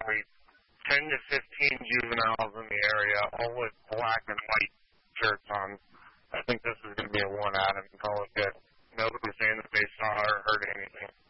probably 10 to 15 juveniles in the area, all with black and white shirts on. I think this is going to be a one-out and call it good. Nobody's saying that they saw or heard anything.